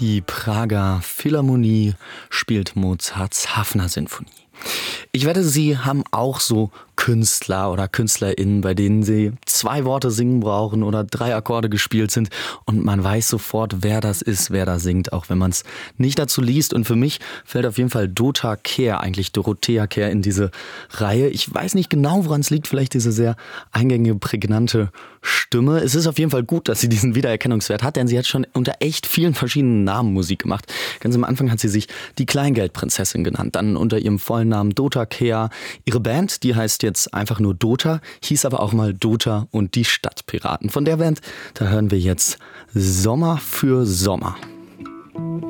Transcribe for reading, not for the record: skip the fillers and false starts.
Die Prager Philharmonie spielt Mozarts Hafner-Sinfonie. Ich wette, Sie haben auch so Künstler oder KünstlerInnen, bei denen Sie 2 Worte singen brauchen oder 3 Akkorde gespielt sind und man weiß sofort, wer das ist, wer da singt, auch wenn man es nicht dazu liest. Und für mich fällt auf jeden Fall Dota Kehr, eigentlich Dorothea Kehr, in diese Reihe. Ich weiß nicht genau, woran es liegt, vielleicht diese sehr eingängige, prägnante Stimme. Es ist auf jeden Fall gut, dass sie diesen Wiedererkennungswert hat, denn sie hat schon unter echt vielen verschiedenen Namen Musik gemacht. Ganz am Anfang hat sie sich die Kleingeldprinzessin genannt, dann unter ihrem vollen Namen Dota Kehr. Ihre Band, die heißt jetzt einfach nur Dota, hieß aber auch mal Dota und die Stadtpiraten. Von der Band, da hören wir jetzt Sommer für Sommer.